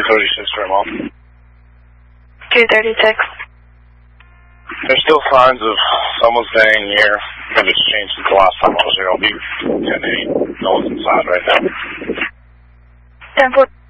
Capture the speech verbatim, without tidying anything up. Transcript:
thirty-six remote. two thirty-six. There's still signs of someone staying here. I think it's changed since the last time I was here. I'll be ten eight. No one's inside right now. ten four.